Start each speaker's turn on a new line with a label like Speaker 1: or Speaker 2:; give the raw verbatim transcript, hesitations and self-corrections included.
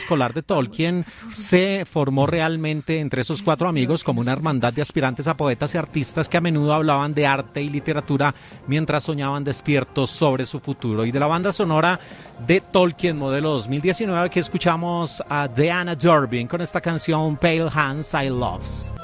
Speaker 1: escolar de Tolkien se formó realmente entre esos cuatro amigos como una hermandad de aspirantes a poetas y artistas que a menudo hablaban de arte y literatura mientras soñaban despiertos sobre su futuro. Y de la banda sonora de Tolkien modelo dos mil diecinueve, que escuchamos a Deanna Durbin con esta canción Pale Hands I Loves.